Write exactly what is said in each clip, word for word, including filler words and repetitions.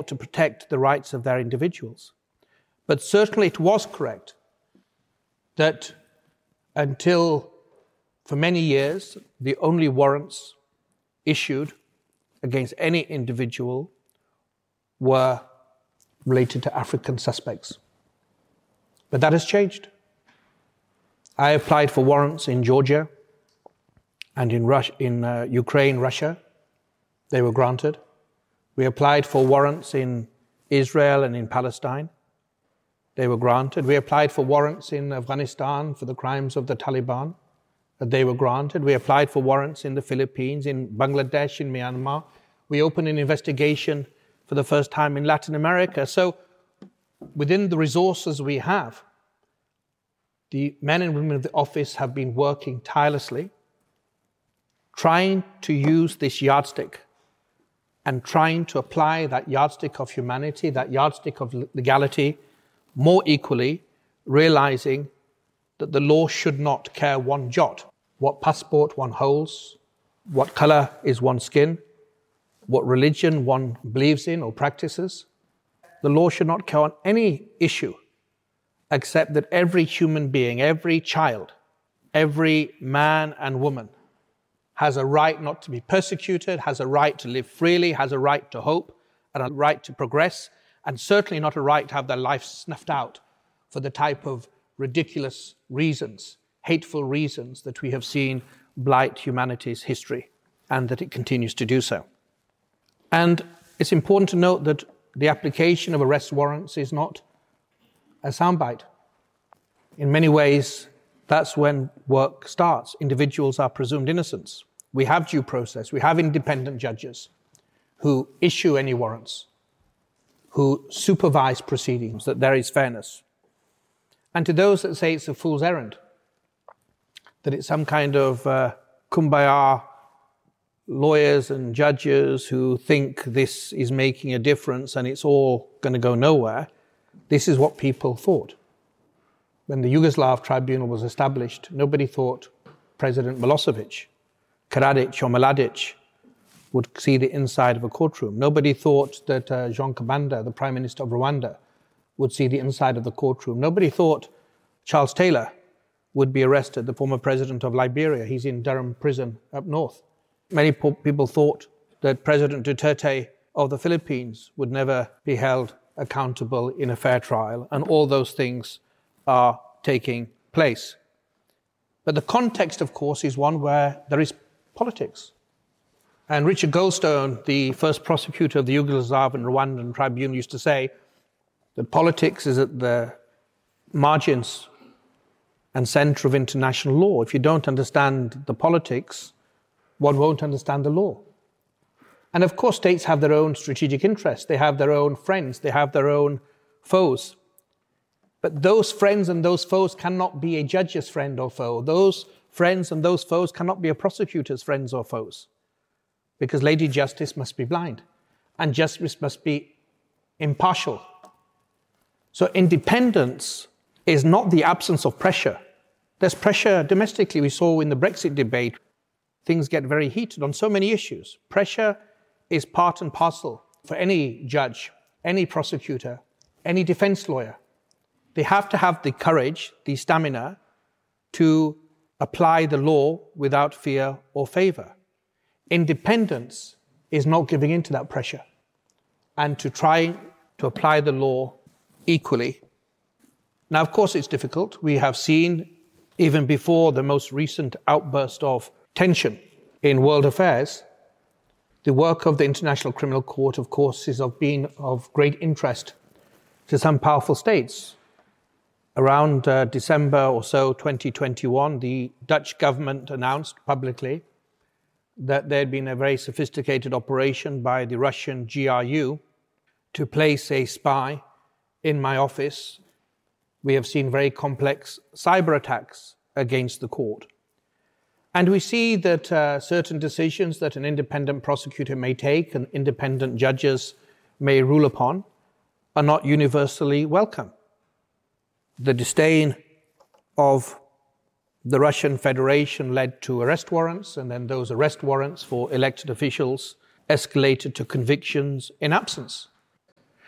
fought to protect the rights of their individuals. But certainly it was correct that until for many years, the only warrants issued against any individual were related to African suspects. But that has changed. I applied for warrants in Georgia and in, Rus- in uh, Ukraine, Russia. They were granted. We applied for warrants in Israel and in Palestine. They were granted. We applied for warrants in Afghanistan for the crimes of the Taliban. They were granted. We applied for warrants in the Philippines, in Bangladesh, in Myanmar. We opened an investigation for the first time in Latin America. So within the resources we have, the men and women of the office have been working tirelessly, trying to use this yardstick and trying to apply that yardstick of humanity, that yardstick of legality, more equally, realizing that the law should not care one jot what passport one holds, what color is one's skin, what religion one believes in or practices. The law should not care on any issue except that every human being, every child, every man and woman has a right not to be persecuted, has a right to live freely, has a right to hope, and a right to progress, and certainly not a right to have their life snuffed out for the type of ridiculous reasons, hateful reasons that we have seen blight humanity's history, and that it continues to do so. And it's important to note that the application of arrest warrants is not a soundbite. In many ways, that's when work starts. Individuals are presumed innocent. We have due process. We have independent judges who issue any warrants, who supervise proceedings, that there is fairness. And to those that say it's a fool's errand, that it's some kind of uh, kumbaya lawyers and judges who think this is making a difference and it's all going to go nowhere, this is what people thought. When the Yugoslav tribunal was established, nobody thought President Milosevic, Karadzic or Mladic would see the inside of a courtroom. Nobody thought that uh, Jean Kabanda, the Prime Minister of Rwanda, would see the inside of the courtroom. Nobody thought Charles Taylor would be arrested, the former president of Liberia. He's in Durham prison up north. Many people thought that President Duterte of the Philippines would never be held accountable in a fair trial, and all those things are taking place. But the context, of course, is one where there is politics. And Richard Goldstone, the first prosecutor of the Yugoslav and Rwandan tribunal, used to say that politics is at the margins and center of international law. If you don't understand the politics, one won't understand the law. And of course, states have their own strategic interests. They have their own friends. They have their own foes. But those friends and those foes cannot be a judge's friend or foe. Those friends and those foes cannot be a prosecutor's friends or foes. Because Lady Justice must be blind. And justice must be impartial. So independence is not the absence of pressure. There's pressure domestically. We saw in the Brexit debate, things get very heated on so many issues. Pressure is part and parcel for any judge, any prosecutor, any defense lawyer. They have to have the courage, the stamina to apply the law without fear or favor. Independence is not giving in to that pressure and to try to apply the law equally. Now, of course, it's difficult. We have seen, even before the most recent outburst of tension in world affairs, the work of the International Criminal Court, of course, is of being of great interest to some powerful states. Around uh, December or so, twenty twenty-one, the Dutch government announced publicly that there had been a very sophisticated operation by the Russian G R U to place a spy in my office. We have seen very complex cyber attacks against the court. And we see that uh, certain decisions that an independent prosecutor may take and independent judges may rule upon are not universally welcome. The disdain of the Russian Federation led to arrest warrants, and then those arrest warrants for elected officials escalated to convictions in absence.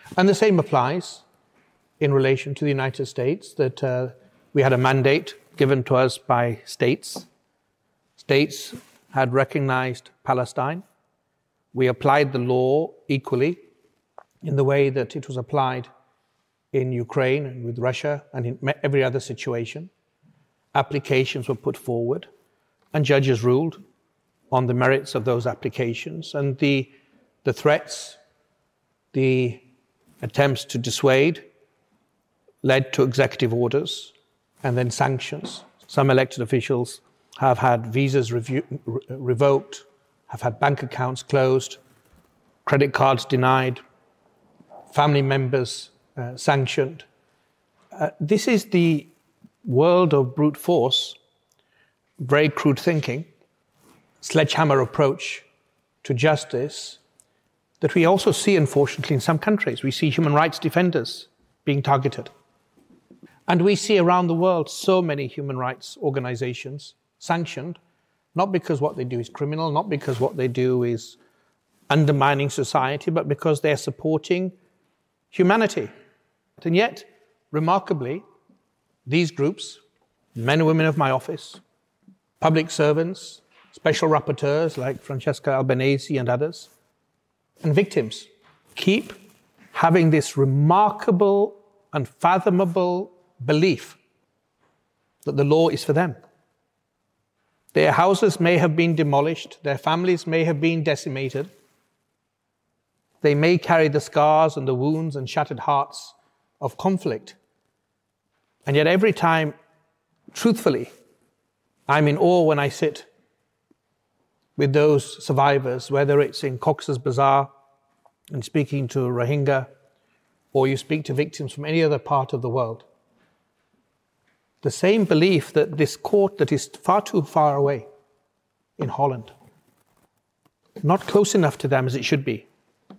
And the same applies in relation to the United States, that uh, we had a mandate given to us by states. States had recognized Palestine. We applied the law equally in the way that it was applied in Ukraine and with Russia and in every other situation. Applications were put forward and judges ruled on the merits of those applications, and the, the threats, the attempts to dissuade led to executive orders and then sanctions. Some elected officials have had visas review, re- revoked, have had bank accounts closed, credit cards denied, family members uh, sanctioned. Uh, this is the world of brute force, very crude thinking, sledgehammer approach to justice that we also see, unfortunately, in some countries. We see human rights defenders being targeted. And we see around the world so many human rights organizations sanctioned, not because what they do is criminal, not because what they do is undermining society, but because they're supporting humanity. And yet, remarkably, these groups, men and women of my office, public servants, special rapporteurs like Francesca Albanese and others, and victims, keep having this remarkable, unfathomable belief that the law is for them. Their houses may have been demolished, their families may have been decimated, they may carry the scars and the wounds and shattered hearts of conflict. And yet every time, truthfully, I'm in awe when I sit with those survivors, whether it's in Cox's Bazar and speaking to Rohingya, or you speak to victims from any other part of the world. The same belief that this court that is far too far away in Holland, not close enough to them as it should be,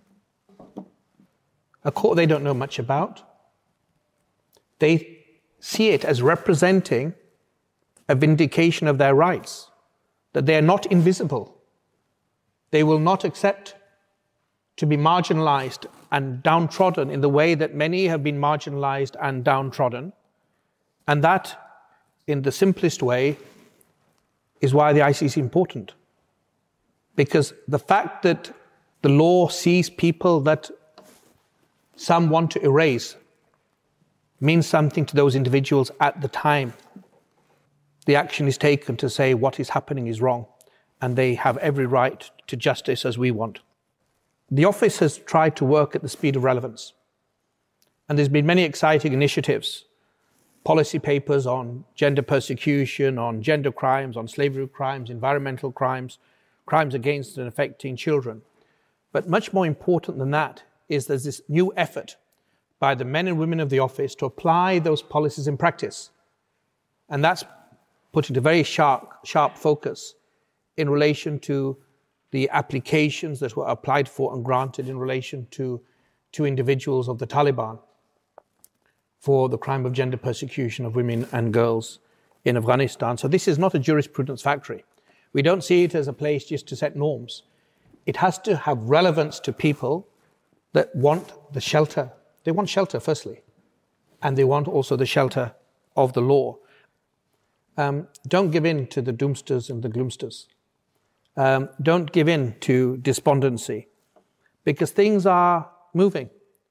a court they don't know much about, they see it as representing a vindication of their rights, that they are not invisible. They will not accept to be marginalized and downtrodden in the way that many have been marginalized and downtrodden. And that, in the simplest way, is why the I C C is important. Because the fact that the law sees people that some want to erase means something to those individuals at the time the action is taken to say what is happening is wrong, and they have every right to justice as we want. The office has tried to work at the speed of relevance, and there's been many exciting initiatives, policy papers on gender persecution, on gender crimes, on slavery crimes, environmental crimes, crimes against and affecting children. But much more important than that is there's this new effort by the men and women of the office to apply those policies in practice. And that's putting a very sharp, sharp focus in relation to the applications that were applied for and granted in relation to two individuals of the Taliban for the crime of gender persecution of women and girls in Afghanistan. So this is not a jurisprudence factory. We don't see it as a place just to set norms. It has to have relevance to people that want the shelter. They want shelter, firstly, and they want also the shelter of the law. Um, don't give in to the doomsters and the gloomsters. Um, don't give in to despondency, because things are moving.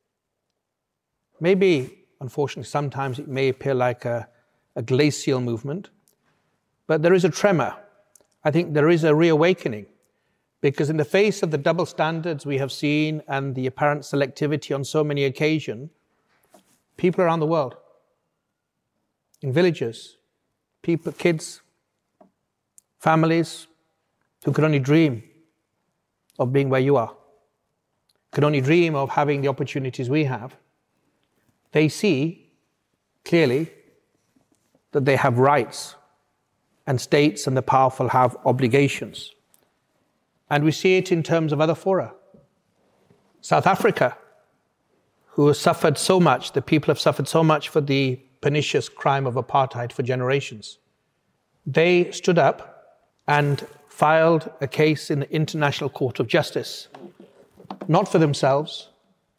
Maybe, unfortunately, sometimes it may appear like a, a glacial movement, but there is a tremor. I think there is a reawakening, because in the face of the double standards we have seen and the apparent selectivity on so many occasions, people around the world, in villages, people, kids, families who could only dream of being where you are, could only dream of having the opportunities we have, they see clearly that they have rights, and states and the powerful have obligations. And we see it in terms of other fora. South Africa, who has suffered so much, the people have suffered so much for the pernicious crime of apartheid for generations. They stood up and filed a case in the International Court of Justice, not for themselves,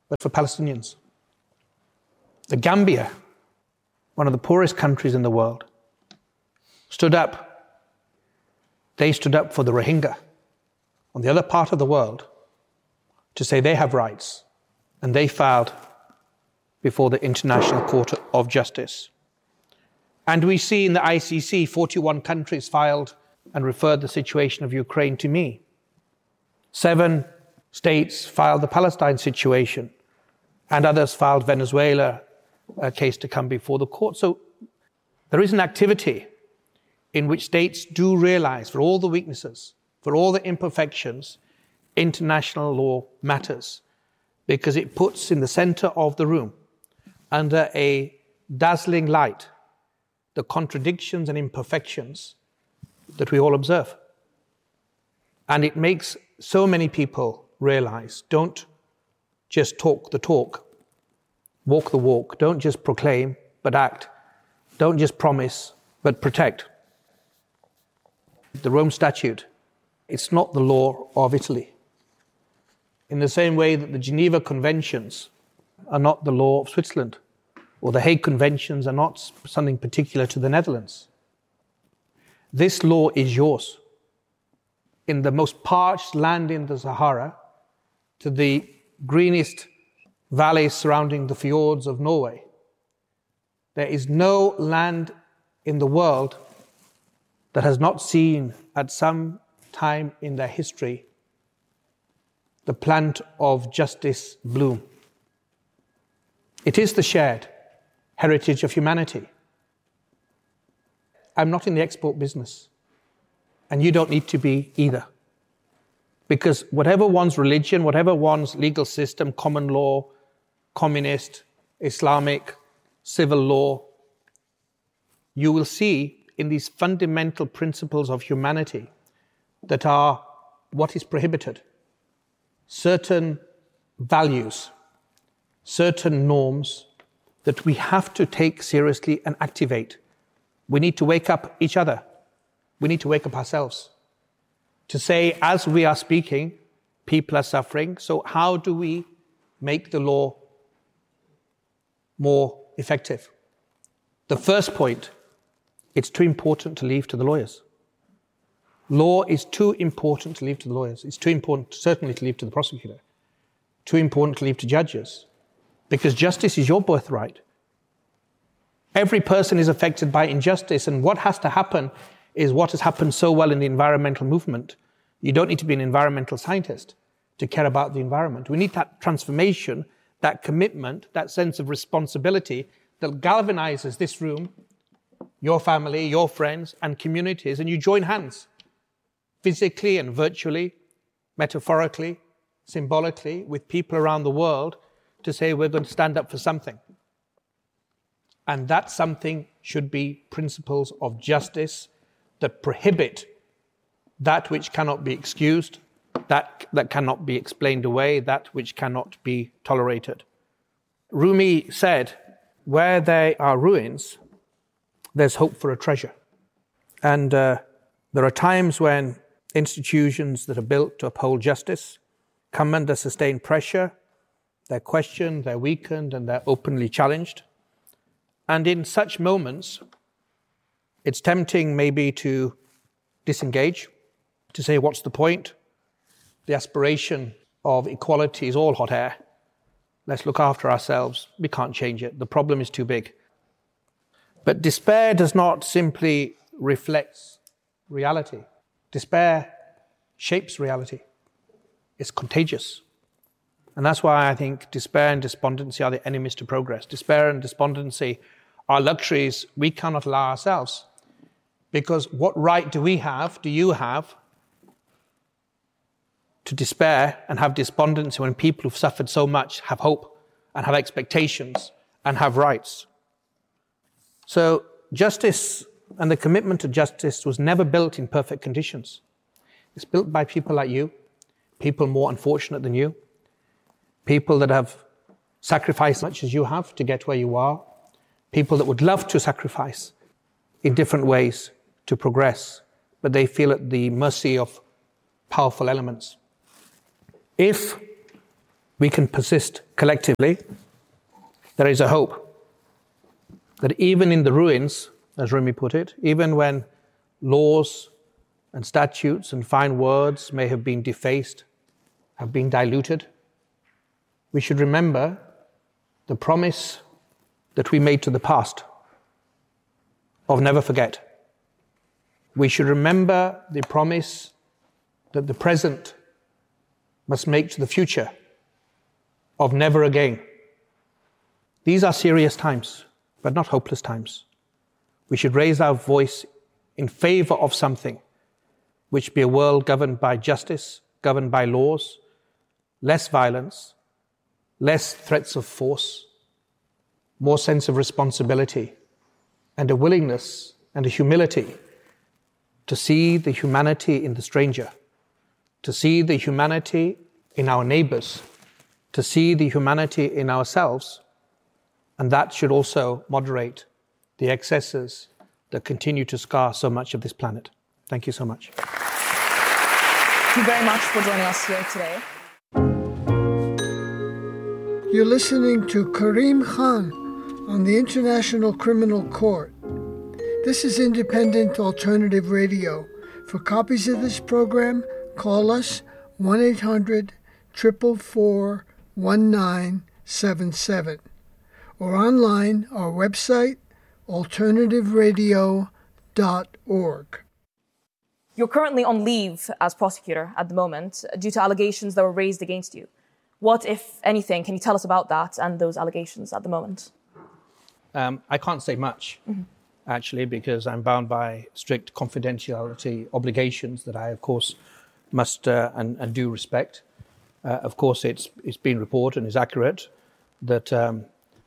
but for Palestinians. The Gambia, one of the poorest countries in the world, stood up. They stood up for the Rohingya on the other part of the world to say they have rights, and they filed before the International Court of Justice. And we see in the I C C, forty-one countries filed and referred the situation of Ukraine to me. Seven states filed the Palestine situation, and others filed Venezuela, a case to come before the court. So there is an activity in which states do realize, for all the weaknesses, for all the imperfections, international law matters, because it puts in the center of the room, under a dazzling light, the contradictions and imperfections that we all observe. And it makes so many people realize, don't just talk the talk, walk the walk. Don't just proclaim, but act. Don't just promise, but protect. The Rome Statute, it's not the law of Italy. In the same way that the Geneva Conventions are not the law of Switzerland, or the Hague Conventions are not something particular to the Netherlands. This law is yours. In the most parched land in the Sahara, to the greenest valleys surrounding the fjords of Norway, there is no land in the world that has not seen at some time in their history the plant of justice bloom. It is the shared heritage of humanity. I'm not in the export business, and you don't need to be either. Because whatever one's religion, whatever one's legal system, common law, communist, Islamic, civil law, you will see in these fundamental principles of humanity that are what is prohibited, certain values, certain norms that we have to take seriously and activate. We need to wake up each other. We need to wake up ourselves to say, as we are speaking, people are suffering. So how do we make the law more effective? The first point, it's too important to leave to the lawyers. Law is too important to leave to the lawyers. It's too important, certainly, to leave to the prosecutor. Too important to leave to judges. Because justice is your birthright. Every person is affected by injustice, and what has to happen is what has happened so well in the environmental movement. You don't need to be an environmental scientist to care about the environment. We need that transformation, that commitment, that sense of responsibility that galvanizes this room, your family, your friends, and communities, and you join hands, physically and virtually, metaphorically, symbolically, with people around the world to say we're going to stand up for something. And that something should be principles of justice that prohibit that which cannot be excused, that that cannot be explained away, that which cannot be tolerated. Rumi said, where there are ruins, there's hope for a treasure. And uh, there are times when institutions that are built to uphold justice come under sustained pressure, they're questioned, they're weakened, and they're openly challenged. And in such moments, it's tempting maybe to disengage, to say, what's the point? The aspiration of equality is all hot air. Let's look after ourselves. We can't change it. The problem is too big. But despair does not simply reflect reality. Despair shapes reality. It's contagious. And that's why I think despair and despondency are the enemies to progress. Despair and despondency are luxuries we cannot allow ourselves. Because what right do we have, do you have, to despair and have despondency when people who've suffered so much have hope and have expectations and have rights? So justice and the commitment to justice was never built in perfect conditions. It's built by people like you, people more unfortunate than you, people that have sacrificed as much as you have to get where you are, people that would love to sacrifice in different ways to progress, but they feel at the mercy of powerful elements. If we can persist collectively, there is a hope that even in the ruins, as Rumi put it, even when laws and statutes and fine words may have been defaced, have been diluted, we should remember the promise that we made to the past of never forget. We should remember the promise that the present must make to the future of never again. These are serious times, but not hopeless times. We should raise our voice in favor of something which be a world governed by justice, governed by laws, less violence, less threats of force, more sense of responsibility, and a willingness and a humility to see the humanity in the stranger, to see the humanity in our neighbors, to see the humanity in ourselves, and that should also moderate the excesses that continue to scar so much of this planet. Thank you so much. Thank you very much for joining us here today. You're listening to Karim Khan on the International Criminal Court. This is Independent Alternative Radio. For copies of this program, call us one eight hundred, four four four, one nine seven seven or online our website alternative radio dot org. You're currently on leave as prosecutor at the moment due to allegations that were raised against you. What, if anything, can you tell us about that and those allegations at the moment? Um, I can't say much, mm-hmm. actually, because I'm bound by strict confidentiality obligations that I, of course, must uh, and, and do respect. Uh, of course, it's it's been reported and is accurate that um,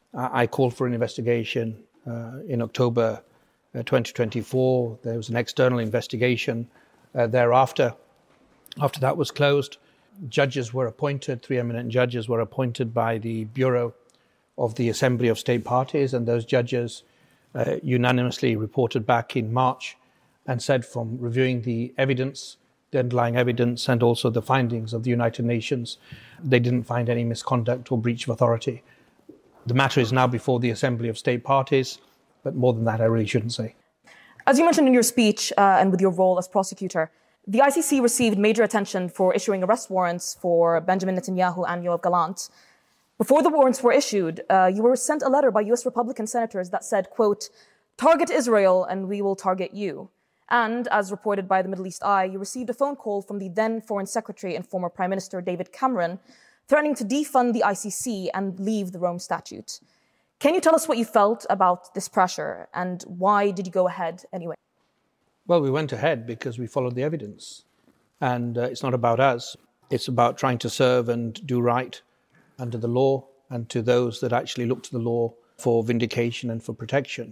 I called for an investigation uh, in October uh, twenty twenty-four. There was an external investigation uh, thereafter. After that was closed, judges were appointed, three eminent judges were appointed by the Bureau of the Assembly of State Parties, and those judges uh, unanimously reported back in March and said from reviewing the evidence, the underlying evidence, and also the findings of the United Nations, they didn't find any misconduct or breach of authority. The matter is now before the Assembly of State Parties, but more than that I really shouldn't say. As you mentioned in your speech uh, and with your role as prosecutor, the I C C received major attention for issuing arrest warrants for Benjamin Netanyahu and Yoav Gallant. Before the warrants were issued, uh, you were sent a letter by U S Republican senators that said, quote, "Target Israel and we will target you." And as reported by the Middle East Eye, you received a phone call from the then Foreign Secretary and former Prime Minister David Cameron, threatening to defund the I C C and leave the Rome Statute. Can you tell us what you felt about this pressure and why did you go ahead anyway? Well, we went ahead because we followed the evidence. And uh, it's not about us. It's about trying to serve and do right under the law and to those that actually look to the law for vindication and for protection.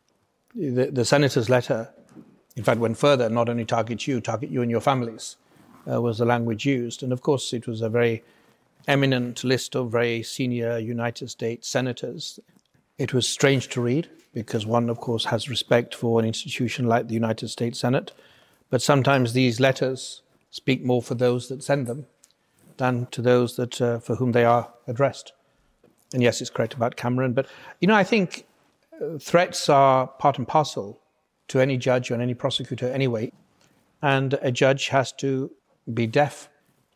The, the senator's letter, in fact, went further, not only target you, target you and your families, uh, was the language used. And of course, it was a very eminent list of very senior United States senators. It was strange to read because one, of course, has respect for an institution like the United States Senate. But sometimes these letters speak more for those that send them than to those that uh, for whom they are addressed. And yes, it's correct about Cameron. But, you know, I think uh, threats are part and parcel to any judge or any prosecutor anyway. And a judge has to be deaf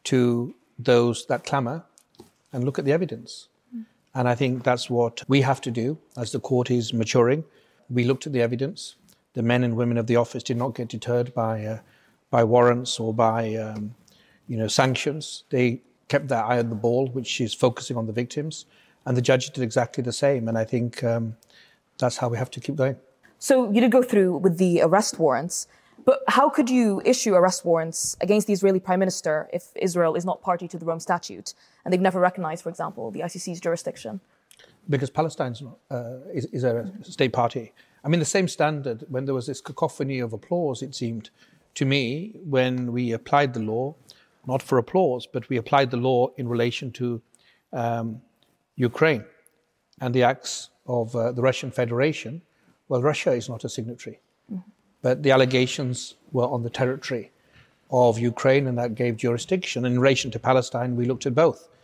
to those that clamour and look at the evidence. Mm. And I think that's what we have to do as the court is maturing. We looked at the evidence. The men and women of the office did not get deterred by uh, by warrants or by um, you know sanctions. They kept their eye on the ball, which is focusing on the victims. And the judge did exactly the same. And I think um, that's how we have to keep going. So you did go through with the arrest warrants. But how could you issue arrest warrants against the Israeli Prime Minister if Israel is not party to the Rome Statute and they've never recognized, for example, the I C C's jurisdiction? Because Palestine uh, is, is a state party. I mean, the same standard, when there was this cacophony of applause, it seemed to me, when we applied the law, not for applause, but we applied the law in relation to um, Ukraine and the acts of uh, the Russian Federation. Well, Russia is not a signatory. Mm-hmm. But the allegations were on the territory of Ukraine, and that gave jurisdiction. And in relation to Palestine, we looked at both.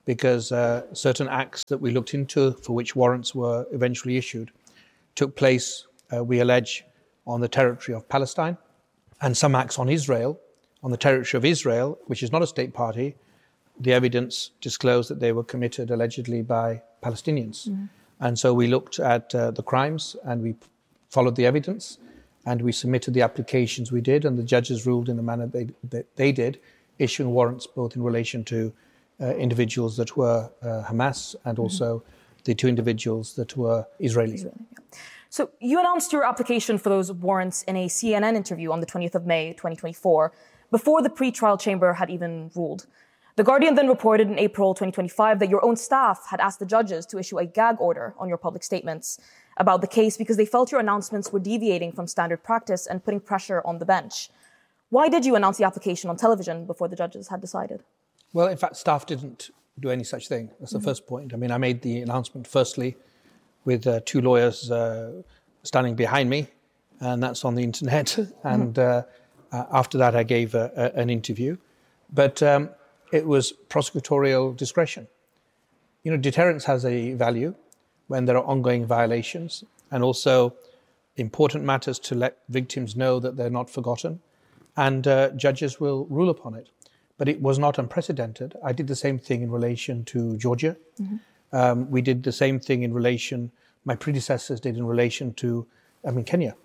because uh, certain acts that we looked into for which warrants were eventually issued took place, uh, we allege, on the territory of Palestine, and some acts on Israel, on the territory of Israel, which is not a state party. The evidence disclosed that they were committed allegedly by Palestinians. Mm. And so we looked at uh, the crimes and we followed the evidence and we submitted the applications we did, and the judges ruled in the manner they, that they did, issuing warrants both in relation to uh, individuals that were uh, Hamas and also mm-hmm. the two individuals that were Israeli. Israeli yeah. So you announced your application for those warrants in a C N N interview on the twentieth of May, twenty twenty-four, before the pre-trial chamber had even ruled. The Guardian then reported in April twenty twenty-five that your own staff had asked the judges to issue a gag order on your public statements about the case because they felt your announcements were deviating from standard practice and putting pressure on the bench. Why did you announce the application on television before the judges had decided? Well, in fact, staff didn't do any such thing. That's the mm-hmm. first point. I mean, I made the announcement firstly with uh, two lawyers uh, standing behind me, and that's on the internet. and mm-hmm. uh, uh, after that, I gave a, a, an interview. But um, it was prosecutorial discretion. You know, deterrence has a value when there are ongoing violations, and also important matters to let victims know that they're not forgotten, and uh, judges will rule upon it. But it was not unprecedented. I did the same thing in relation to Georgia. Mm-hmm. Um, we did the same thing in relation, my predecessors did in relation to, I mean, Kenya.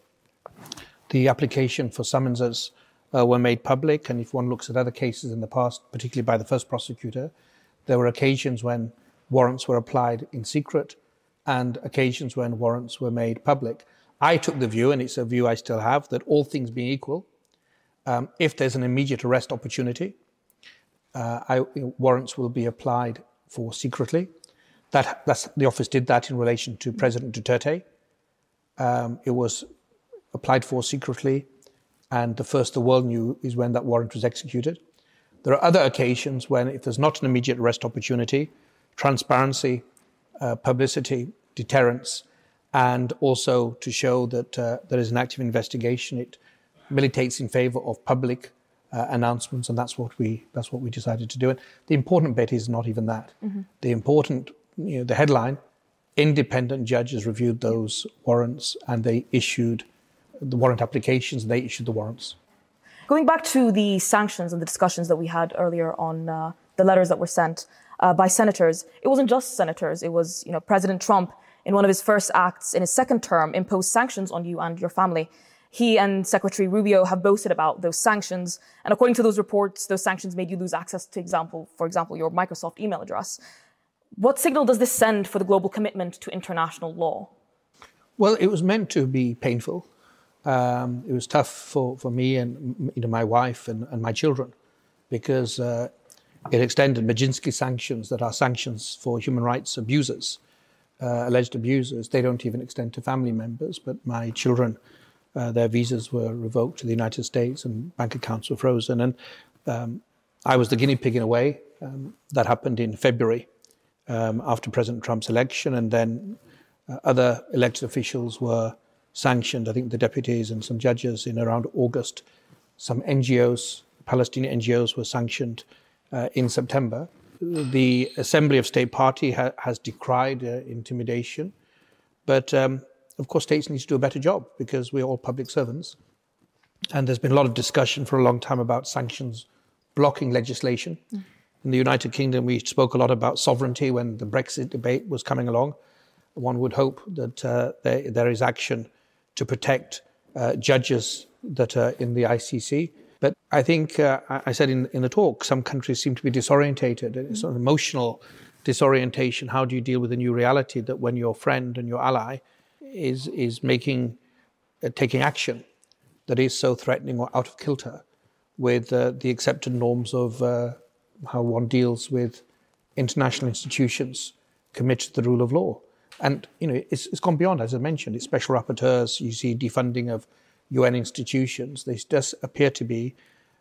The application for summonses uh, were made public, and if one looks at other cases in the past, particularly by the first prosecutor, there were occasions when warrants were applied in secret and occasions when warrants were made public. I took the view, and it's a view I still have, that all things being equal, um, if there's an immediate arrest opportunity, uh, I, warrants will be applied for secretly. That that's, the office did that in relation to President Duterte. Um, it was applied for secretly, and the first the world knew is when that warrant was executed. There are other occasions when, if there's not an immediate arrest opportunity, transparency, uh, publicity, deterrence, and also to show that uh, there is an active investigation, it militates in favor of public uh, announcements, and that's what we that's what we decided to do. And the important bit is not even that. Mm-hmm. The important, you know, the headline: independent judges reviewed those warrants and they issued the warrant applications. They issued the warrants. Going back to the sanctions and the discussions that we had earlier on uh, the letters that were sent uh, by senators, it wasn't just senators. It was, you know, President Trump, in one of his first acts in his second term, imposed sanctions on you and your family. He and Secretary Rubio have boasted about those sanctions. And according to those reports, those sanctions made you lose access to, example, for example, your Microsoft email address. What signal does this send for the global commitment to international law? Well, it was meant to be painful. Um, it was tough for, for me and, you know, my wife and, and my children, because uh, it extended Magnitsky sanctions that are sanctions for human rights abusers, uh, alleged abusers. They don't even extend to family members, but my children, uh, their visas were revoked to the United States and bank accounts were frozen. And um, I was the guinea pig in a way. Um, that happened in February um, after President Trump's election, and then uh, other elected officials were sanctioned, I think the deputies and some judges, in around August. Some N G Os, Palestinian N G Os, were sanctioned uh, in September. The Assembly of State Party ha- has decried uh, intimidation. But, um, of course, states need to do a better job because we're all public servants. And there's been a lot of discussion for a long time about sanctions blocking legislation. Mm. In the United Kingdom, we spoke a lot about sovereignty when the Brexit debate was coming along. One would hope that uh, there, there is action to protect uh, judges that are in the I C C. But I think, uh, I said in, in the talk, some countries seem to be disorientated. Mm-hmm. It's an emotional disorientation. How do you deal with the new reality that when your friend and your ally is is making, uh, taking action that is so threatening or out of kilter with uh, the accepted norms of uh, how one deals with international institutions committed to the rule of law? And, you know, it's, it's gone beyond, as I mentioned. It's special rapporteurs. You see defunding of U N institutions. There does appear to be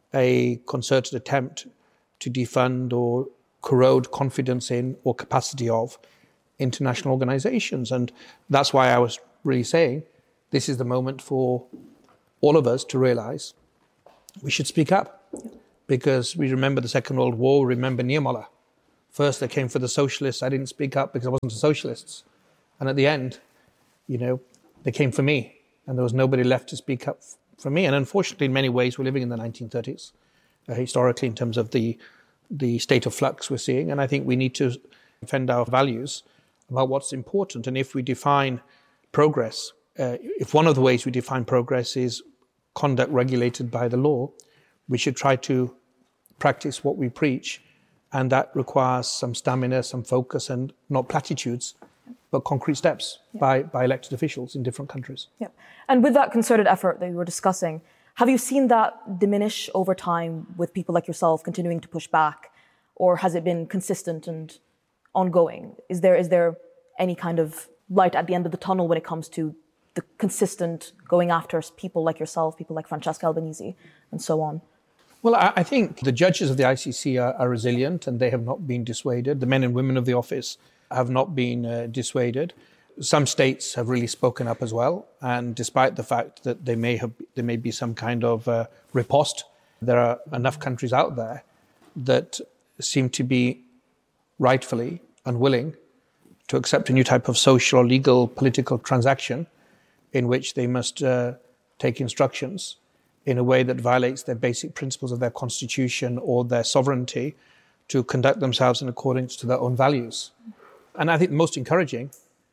a concerted attempt to defund or corrode confidence in or capacity of international organizations. And that's why I was really saying this is the moment for all of us to realize we should speak up, because we remember the Second World War, remember Niemöller, First, they came for the socialists. I didn't speak up because I wasn't a socialist. And at the end, you know, they came for me. And there was nobody left to speak up for me. And unfortunately, in many ways, we're living in the nineteen thirties, uh, historically, in terms of the the state of flux we're seeing. And I think we need to defend our values about what's important. And if we define progress, uh, if one of the ways we define progress is conduct regulated by the law, we should try to practice what we preach. And that requires some stamina, some focus, and not platitudes, but concrete steps yeah. by, by elected officials in different countries. Yeah. And with that concerted effort that you were discussing, have you seen that diminish over time with people like yourself continuing to push back? Or has it been consistent and ongoing? Is there is there any kind of light at the end of the tunnel when it comes to the consistent going after people like yourself, people like Francesca Albanese, and so on? Well, I think the judges of the I C C are, are resilient and they have not been dissuaded. The men and women of the office have not been uh, dissuaded. Some states have really spoken up as well. And despite the fact that they may have, there may be some kind of uh, riposte, there are enough countries out there that seem to be rightfully unwilling to accept a new type of social, legal, political transaction in which they must uh, take instructions in a way that violates their basic principles of their constitution or their sovereignty to conduct themselves in accordance to their own values. And I think most encouraging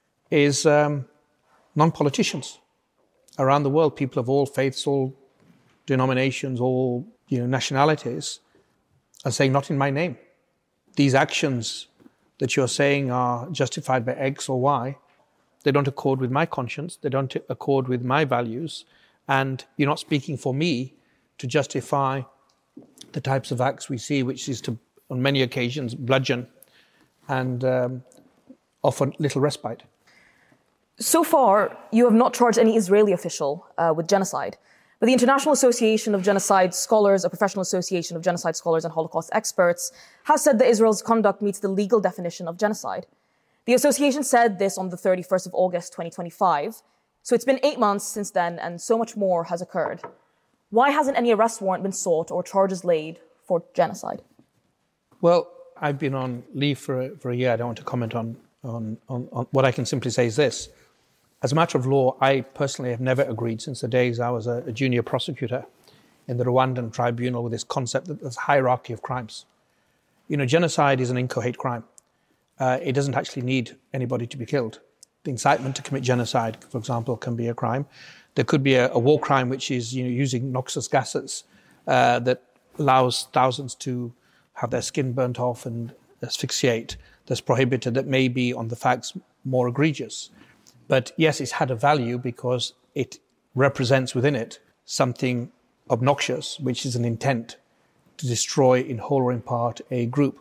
is um, non-politicians around the world, people of all faiths, all denominations, all you know nationalities, are saying, not in my name. These actions that you're saying are justified by X or Y, they don't accord with my conscience, they don't accord with my values, and you're not speaking for me to justify the types of acts we see, which is to, on many occasions, bludgeon and um, offer little respite. So far, you have not charged any Israeli official uh, with genocide, but the International Association of Genocide Scholars, a professional association of genocide scholars and Holocaust experts, has said that Israel's conduct meets the legal definition of genocide. The association said this on the thirty-first of August, twenty twenty-five. So it's been eight months since then, and so much more has occurred. Why hasn't any arrest warrant been sought or charges laid for genocide? Well, I've been on leave for a, for a year. I don't want to comment on, on, on, on what I can simply say is this. As a matter of law, I personally have never agreed since the days I was a, a junior prosecutor in the Rwandan tribunal with this concept that there's a hierarchy of crimes. You know, genocide is an inchoate crime. Uh, it doesn't actually need anybody to be killed. The incitement to commit genocide, for example, can be a crime. There could be a, a war crime which is you know, using noxious gases uh, that allows thousands to have their skin burnt off and asphyxiate. That's prohibited. That may be, on the facts, more egregious. But yes, it's had a value because it represents within it something obnoxious, which is an intent to destroy in whole or in part a group.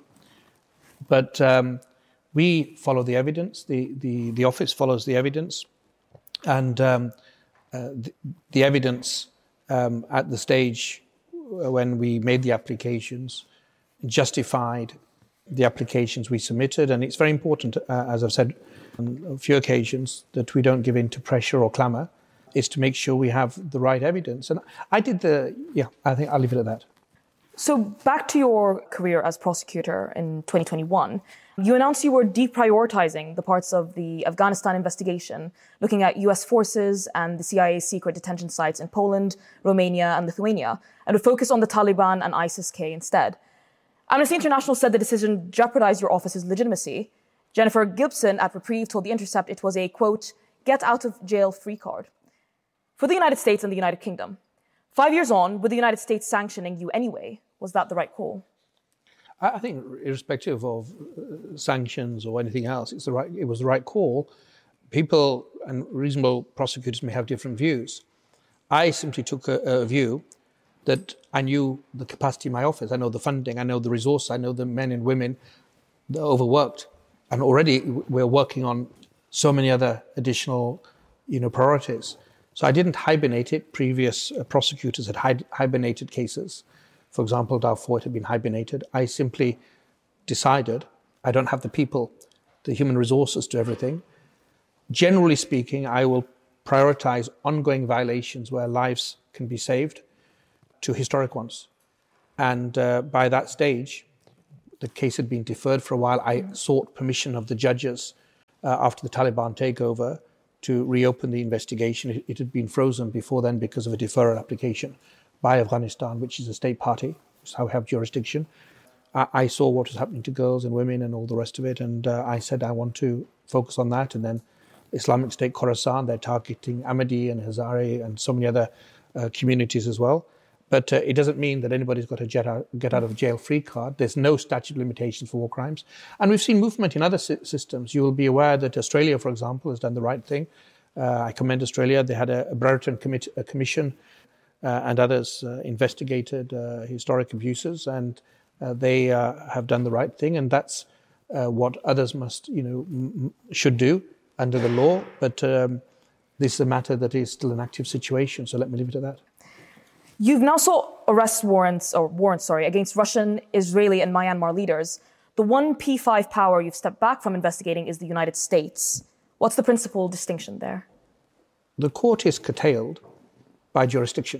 But um, we follow the evidence, the, the, the office follows the evidence, and um, uh, the, the evidence um, at the stage when we made the applications justified the applications we submitted. And it's very important, uh, as I've said on a few occasions, that we don't give in to pressure or clamour, is to make sure we have the right evidence. And I did the, yeah, I think I'll leave it at that. So back to your career as prosecutor in twenty twenty-one, you announced you were deprioritizing the parts of the Afghanistan investigation, looking at U S forces and the C I A's secret detention sites in Poland, Romania, and Lithuania, and would focus on the Taliban and ISIS-K instead. Amnesty International said the decision jeopardized your office's legitimacy. Jennifer Gibson at Reprieve told The Intercept it was a, quote, get out of jail free card. For the United States and the United Kingdom, five years on, with the United States sanctioning you anyway, was that the right call? I think, irrespective of uh, sanctions or anything else, it's the right, it was the right call. People and reasonable prosecutors may have different views. I simply took a, a view that I knew the capacity of my office, I know the funding, I know the resource, I know the men and women that are overworked. And already we're working on so many other additional, you know, priorities. So I didn't hibernate it. Previous uh, prosecutors had hi- hibernated cases. For example, Darfur had been hibernated. I simply decided I don't have the people, the human resources to everything. Generally speaking, I will prioritize ongoing violations where lives can be saved to historic ones. And uh, by that stage, the case had been deferred for a while. I mm. sought permission of the judges uh, after the Taliban takeover to reopen the investigation. It, it had been frozen before then because of a deferral application by Afghanistan, which is a state party, so we have jurisdiction. I, I saw what was happening to girls and women and all the rest of it, and uh, I said I want to focus on that. And then Islamic State Khorasan, they're targeting Ahmadi and Hazari and so many other uh, communities as well. But uh, it doesn't mean that anybody's got a get out, get out of jail free card. There's no statute of limitations for war crimes. And we've seen movement in other sy- systems. You will be aware that Australia, for example, has done the right thing. Uh, I commend Australia. They had a, a Brereton commit, a commission uh, and others uh, investigated uh, historic abuses, and uh, they uh, have done the right thing. And that's uh, what others must, you know, m- should do under the law. But um, this is a matter that is still an active situation. So let me leave it at that. You've now sought arrest warrants, or warrants, sorry, against Russian, Israeli, and Myanmar leaders. The one P five power you've stepped back from investigating is the United States. What's the principal distinction there? The court is curtailed by jurisdiction.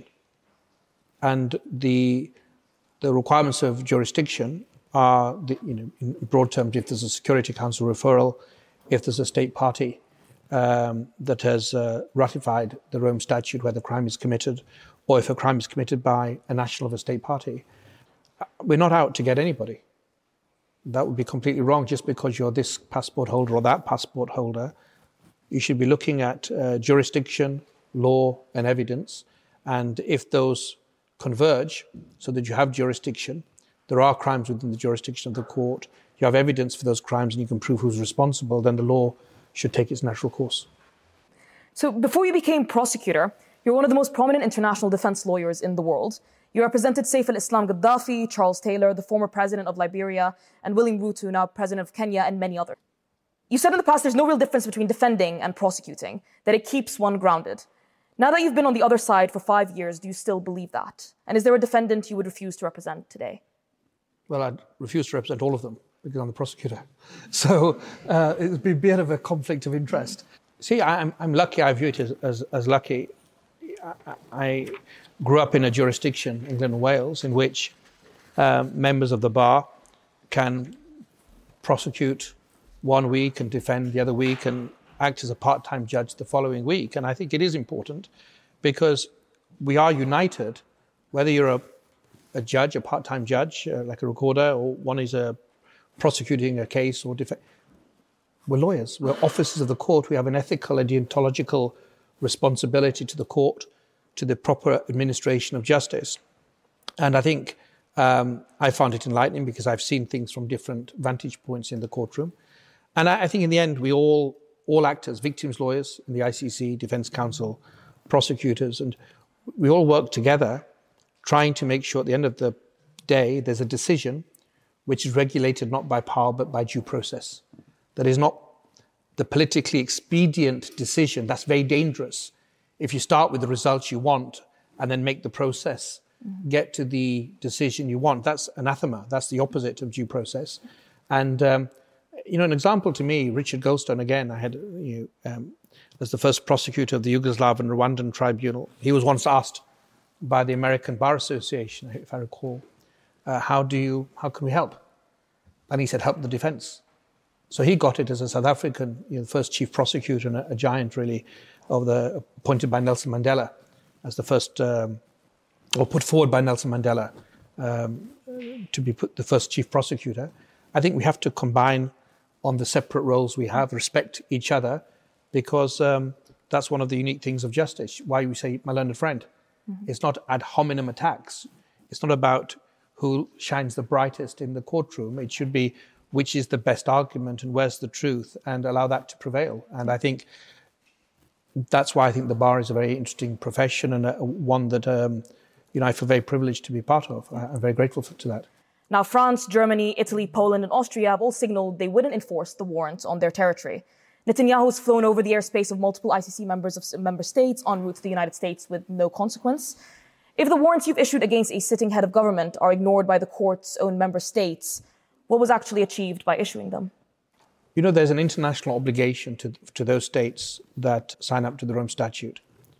And the the requirements of jurisdiction are, the, you know, in broad terms, if there's a Security Council referral, if there's a state party um, that has uh, ratified the Rome Statute where the crime is committed, or if a crime is committed by a national of a state party. We're not out to get anybody. That would be completely wrong. Just because you're this passport holder or that passport holder, you should be looking at uh, jurisdiction, law, and evidence. And if those converge so that you have jurisdiction, there are crimes within the jurisdiction of the court, you have evidence for those crimes and you can prove who's responsible, then the law should take its natural course. So before you became prosecutor, you're one of the most prominent international defense lawyers in the world. You represented Saif al-Islam Gaddafi, Charles Taylor, the former president of Liberia, and William Ruto, now president of Kenya, and many others. You said in the past there's no real difference between defending and prosecuting, that it keeps one grounded. Now that you've been on the other side for five years, do you still believe that? And is there a defendant you would refuse to represent today? Well, I'd refuse to represent all of them because I'm the prosecutor. So uh, it would be a bit of a conflict of interest. See, I'm, I'm lucky, I view it as, as, as lucky. I grew up in a jurisdiction, England and Wales, in which um, members of the bar can prosecute one week and defend the other week and act as a part-time judge the following week. And I think it is important because we are united, whether you're a, a judge, a part-time judge, uh, like a recorder, or one is a prosecuting a case or defend. We're lawyers. We're officers of the court. We have an ethical and deontological responsibility to the court, to the proper administration of justice. And I think um, I found it enlightening because I've seen things from different vantage points in the courtroom. And I, I think in the end, we all, all act as victims lawyers in the I C C, Defence Counsel, prosecutors, and we all work together trying to make sure at the end of the day, there's a decision which is regulated not by power, but by due process. That is not the politically expedient decision. That's very dangerous. If you start with the results you want and then make the process get to the decision you want, that's anathema. That's the opposite of due process. And, um, you know, an example to me, Richard Goldstone, again, I had, you know, um, as the first prosecutor of the Yugoslav and Rwandan tribunal. He was once asked by the American Bar Association, if I recall, uh, how do you, how can we help? And he said, help the defense. So he got it as a South African, you know, first chief prosecutor and a, a giant, really, of the appointed by Nelson Mandela as the first, um, or put forward by Nelson Mandela um, to be put the first chief prosecutor. I think we have to combine on the separate roles we have, respect each other, because um, that's one of the unique things of justice. Why we say, my learned friend. Mm-hmm. It's not ad hominem attacks. It's not about who shines the brightest in the courtroom. It should be which is the best argument and where's the truth, and allow that to prevail. And I think that's why I think the bar is a very interesting profession and a, one that um, you know, I feel very privileged to be part of. I'm very grateful for, to that. Now, France, Germany, Italy, Poland, and Austria have all signaled they wouldn't enforce the warrants on their territory. Netanyahu has flown over the airspace of multiple I C C members of member states en route to the United States with no consequence. If the warrants you've issued against a sitting head of government are ignored by the court's own member states, what was actually achieved by issuing them? You know, there's an international obligation to, to those states that sign up to the Rome Statute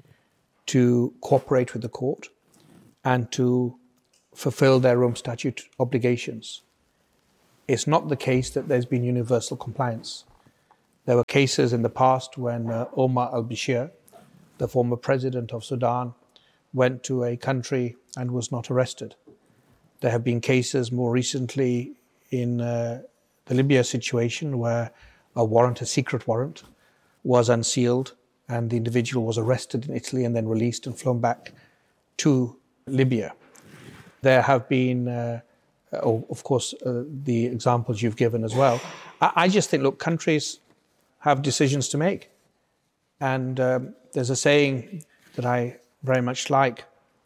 to cooperate with the court and to fulfill their Rome Statute obligations. it's not the case that there's been universal compliance. There were cases in the past when uh, Omar al-Bashir, the former president of Sudan, went to a country and was not arrested. There have been cases more recently in uh, the Libya situation where a warrant, a secret warrant, was unsealed and the individual was arrested in Italy and then released and flown back to Libya. There have been, uh, oh, of course, uh, the examples you've given as well. I, I just think, look, countries have decisions to make. And um, there's a saying that I very much like: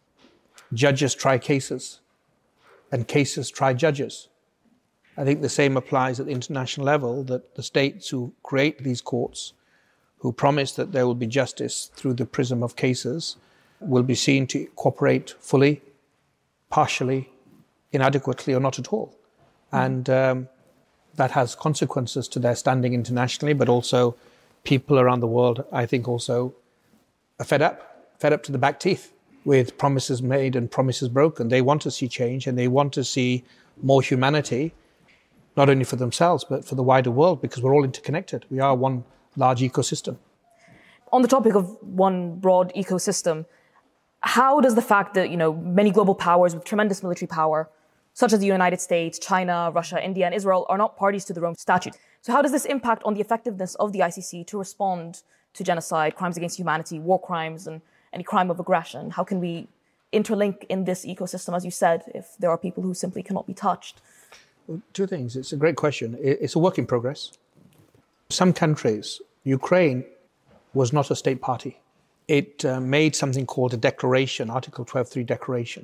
judges try cases and cases try judges. I think the same applies at the international level, that the states who create these courts, who promise that there will be justice through the prism of cases, will be seen to cooperate fully, partially, inadequately, or not at all. And um, that has consequences to their standing internationally, but also people around the world, I think, also are fed up, fed up to the back teeth with promises made and promises broken. They want to see change and they want to see more humanity, not only for themselves, but for the wider world, because we're all interconnected. We are one large ecosystem. On the topic of one broad ecosystem, how does the fact that, you know, many global powers with tremendous military power, such as the United States, China, Russia, India, and Israel, are not parties to the Rome Statute? So how does this impact on the effectiveness of the I C C to respond to genocide, crimes against humanity, war crimes, and any crime of aggression? How can we interlink in this ecosystem, as you said, if there are people who simply cannot be touched? Well, two things. It's a great question. It's a work in progress. Some countries, Ukraine was not a state party. It uh, made something called a declaration, Article twelve point three declaration.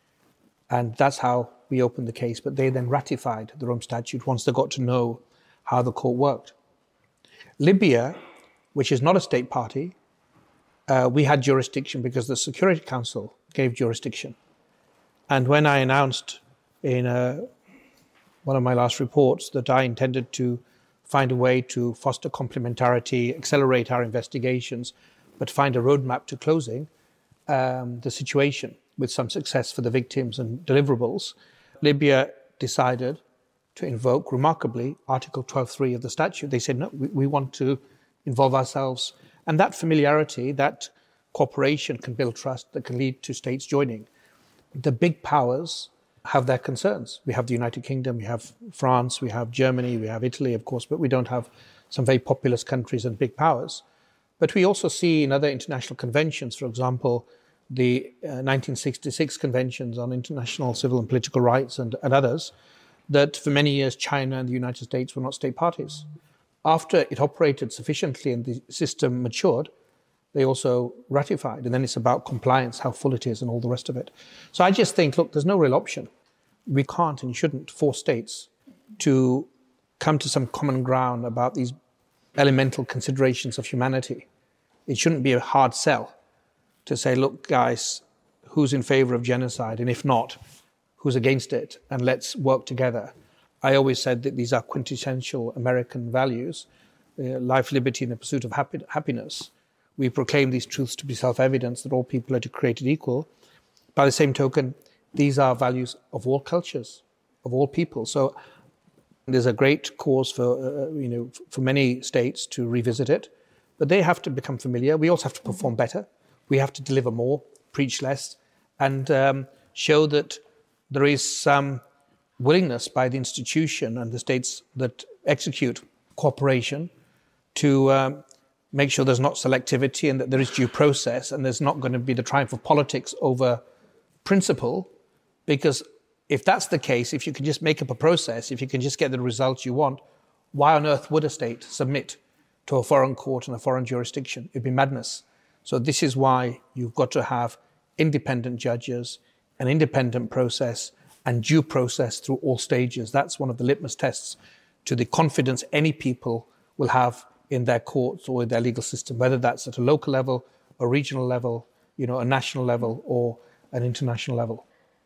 And that's how we opened the case. But they then ratified the Rome Statute once they got to know how the court worked. Libya, which is not a state party, uh, we had jurisdiction because the Security Council gave jurisdiction. And when I announced in uh, one of my last reports that I intended to find a way to foster complementarity, accelerate our investigations, but find a roadmap to closing um, the situation with some success for the victims and deliverables, Libya decided to invoke, remarkably, Article twelve point three of the statute. They said, no, we, we want to involve ourselves. And that familiarity, that cooperation can build trust that can lead to states joining. The big powers have their concerns. We have the United Kingdom, we have France, we have Germany, we have Italy, of course, but we don't have some very populous countries and big powers. But we also see in other international conventions, for example, the uh, nineteen sixty-six conventions on international civil and political rights and, and others, that for many years China and the United States were not state parties. After it operated sufficiently and the system matured, they also ratified. And then it's about compliance, how full it is, and all the rest of it. So I just think, look, there's no real option. We can't and shouldn't force states to come to some common ground about these elemental considerations of humanity. It shouldn't be a hard sell to say, look, guys, who's in favor of genocide? And if not, who's against it? And let's work together. I always said that these are quintessential American values, uh, life, liberty, and the pursuit of happy, happiness. We proclaim these truths to be self-evident, that all people are created equal. By the same token, these are values of all cultures, of all people. So there's a great cause for, uh, you know, for many states to revisit it, but they have to become familiar. We also have to perform better. We have to deliver more, preach less, and um, show that there is some willingness by the institution and the states that execute cooperation to um, make sure there's not selectivity and that there is due process and there's not going to be the triumph of politics over principle. Because if that's the case, if you can just make up a process, if you can just get the results you want, why on earth would a state submit to a foreign court and a foreign jurisdiction? It'd be madness. So this is why you've got to have independent judges, an independent process, and due process through all stages. That's one of the litmus tests to the confidence any people will have in their courts or in their legal system, whether that's at a local level, a regional level, you know, a national level, or an international level.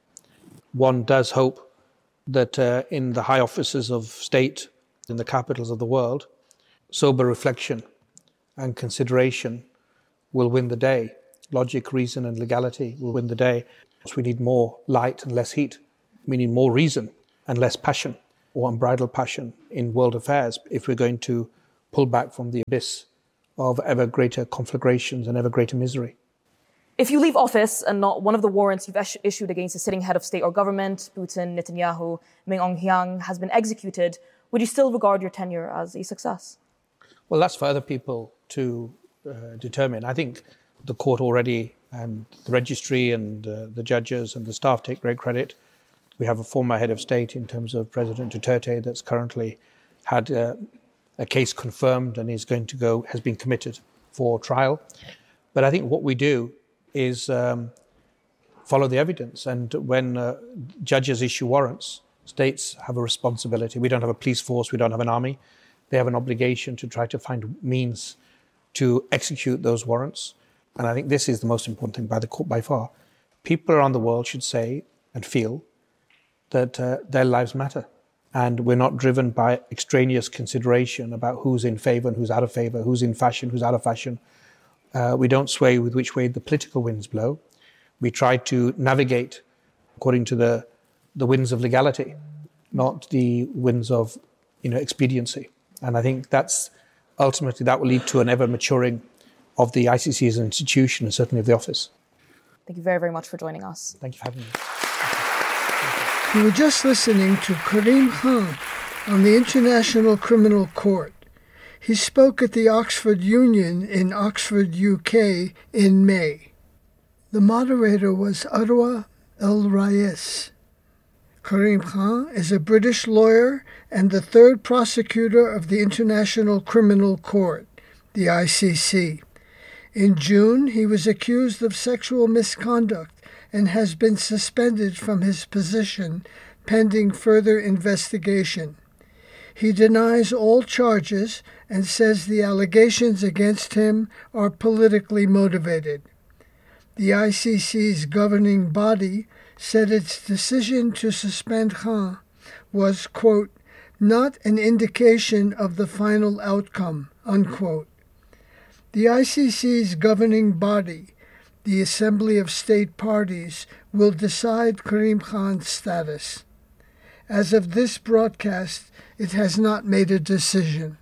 One does hope that uh, in the high offices of state, in the capitals of the world, sober reflection and consideration will win the day. Logic, reason, and legality will win the day. We need more light and less heat. We need more reason and less passion. or unbridled passion in world affairs if we're going to pull back from the abyss of ever greater conflagrations and ever greater misery. If you leave office and not one of the warrants you've issued against a sitting head of state or government, Putin, Netanyahu, Min Aung Hlaing, has been executed, would you still regard your tenure as a success? Well, that's for other people to uh, determine. I think the court already, and the registry and uh, the judges and the staff take great credit. We have a former head of state in terms of President Duterte that's currently had uh, a case confirmed and is going to go, has been committed for trial. But I think what we do is um, follow the evidence. And when uh, judges issue warrants, states have a responsibility. We don't have a police force, we don't have an army. They have an obligation to try to find means to execute those warrants. And I think this is the most important thing by the court by far. People around the world should say and feel that uh, their lives matter. And we're not driven by extraneous consideration about who's in favor and who's out of favor, who's in fashion, who's out of fashion. Uh, we don't sway with which way the political winds blow. We try to navigate according to the, the winds of legality, not the winds of, you know, expediency. And I think that's ultimately that will lead to an ever maturing of the I C C as an institution and certainly of the office. Thank you very, very much for joining us. Thank you for having me. You were just listening to Karim Khan on the International Criminal Court. He spoke at the Oxford Union in Oxford, U K in May. The moderator was Arwa El-Rais. Karim Khan is a British lawyer and the third prosecutor of the International Criminal Court, the I C C. In June, he was accused of sexual misconduct and has been suspended from his position pending further investigation. He denies all charges and says the allegations against him are politically motivated. The I C C's governing body said its decision to suspend Khan was, quote, not an indication of the final outcome, unquote. The I C C's governing body, the Assembly of State Parties, will decide Karim Khan's status. As of this broadcast, it has not made a decision.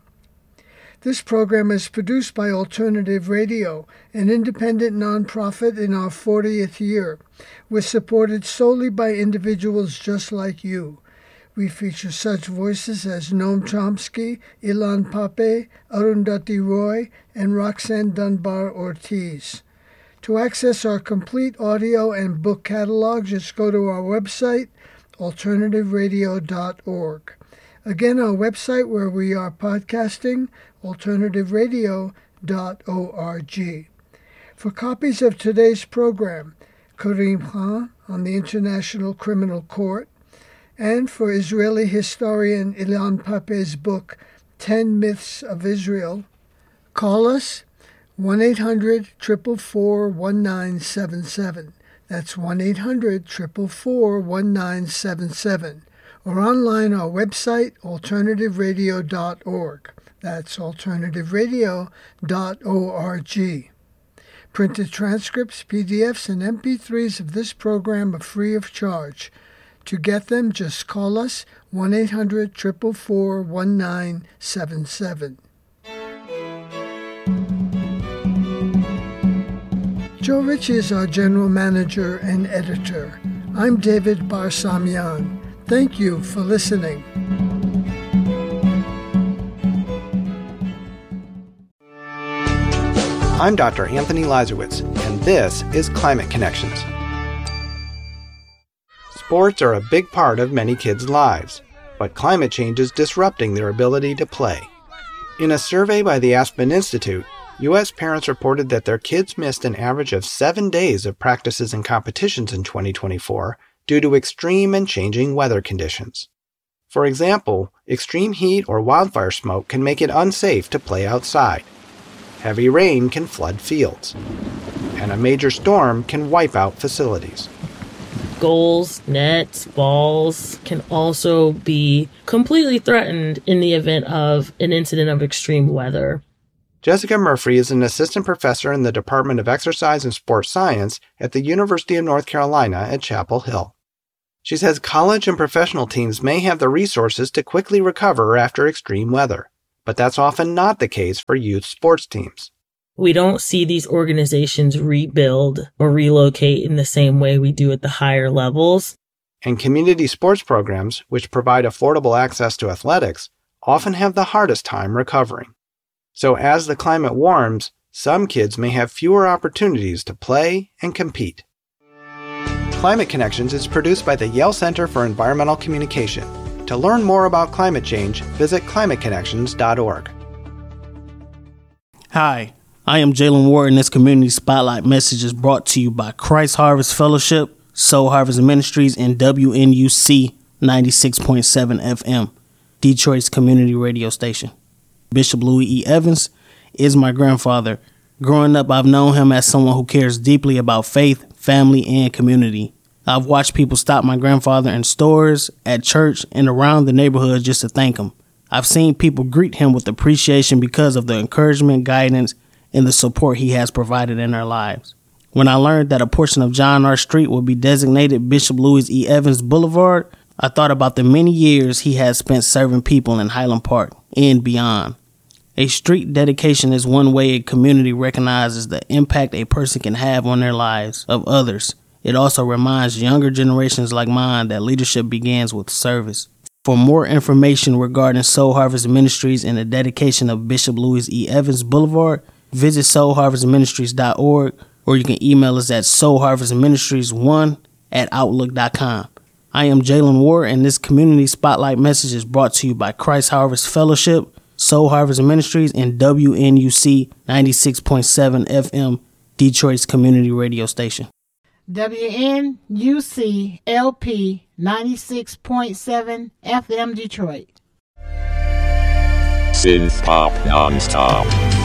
This program is produced by Alternative Radio, an independent nonprofit in our fortieth year. We're supported solely by individuals just like you. We feature such voices as Noam Chomsky, Ilan Pape, Arundhati Roy, and Roxanne Dunbar-Ortiz. To access our complete audio and book catalog, just go to our website, alternative radio dot org. Again, our website where we are podcasting, alternative radio dot org. For copies of today's program, Karim Khan on the International Criminal Court, and for Israeli historian Ilan Pape's book, Ten Myths of Israel, call us one eight hundred, four four four, one nine seven seven. That's one eight hundred, four four four, one nine seven seven. Or online our website, alternative radio dot org. That's alternative radio dot org. Printed transcripts, P D Fs, and M P threes of this program are free of charge. To get them, just call us one eight hundred, four four four, one nine seven seven. Joe Ritchie is our general manager and editor. I'm David Barsamian. Thank you for listening. I'm Doctor Anthony Lazarowitz, and this is Climate Connections. Sports are a big part of many kids' lives, but climate change is disrupting their ability to play. In a survey by the Aspen Institute, U S parents reported that their kids missed an average of seven days of practices and competitions in twenty twenty-four due to extreme and changing weather conditions. For example, extreme heat or wildfire smoke can make it unsafe to play outside. Heavy rain can flood fields, and a major storm can wipe out facilities. Goals, nets, balls can also be completely threatened in the event of an incident of extreme weather. Jessica Murphy is an assistant professor in the Department of Exercise and Sports Science at the University of North Carolina at Chapel Hill. She says college and professional teams may have the resources to quickly recover after extreme weather, but that's often not the case for youth sports teams. We don't see these organizations rebuild or relocate in the same way we do at the higher levels. And community sports programs, which provide affordable access to athletics, often have the hardest time recovering. So as the climate warms, some kids may have fewer opportunities to play and compete. Climate Connections is produced by the Yale Center for Environmental Communication. To learn more about climate change, visit climate connections dot org. Hi, I am Jalen Ward, and this Community Spotlight message is brought to you by Christ Harvest Fellowship, Soul Harvest Ministries, and W N U C ninety-six point seven F M, Detroit's community radio station. Bishop Louis E. Evans is my grandfather. Growing up, I've known him as someone who cares deeply about faith, family, and community. I've watched people stop my grandfather in stores, at church, and around the neighborhood just to thank him. I've seen people greet him with appreciation because of the encouragement, guidance, and the support he has provided in their lives. When I learned that a portion of John R. Street would be designated Bishop Louis E. Evans Boulevard, I thought about the many years he has spent serving people in Highland Park and beyond. A street dedication is one way a community recognizes the impact a person can have on their lives of others. It also reminds younger generations like mine that leadership begins with service. For more information regarding Soul Harvest Ministries and the dedication of Bishop Louis E. Evans Boulevard, visit soul harvest ministries dot org, or you can email us at soul harvest ministries one at outlook dot com. I am Jalen Ward, and this Community Spotlight message is brought to you by Christ Harvest Fellowship, Soul Harvest Ministries, and W N U C ninety-six point seven F M, Detroit's community radio station. W N U C L P ninety-six point seven F M Detroit. Synth Pop Non-Stop.